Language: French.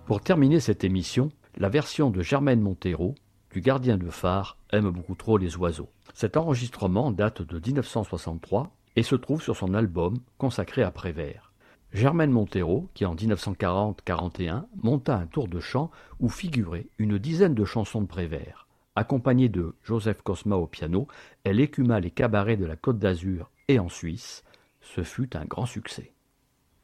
Pour terminer cette émission, la version de Germaine Montero, du Gardien de phare, aime beaucoup trop les oiseaux. Cet enregistrement date de 1963 et se trouve sur son album consacré à Prévert. Germaine Montero, qui en 1940-41 monta un tour de chant où figuraient une dizaine de chansons de Prévert. Accompagnée de Joseph Cosma au piano, elle écuma les cabarets de la Côte d'Azur et en Suisse. Ce fut un grand succès.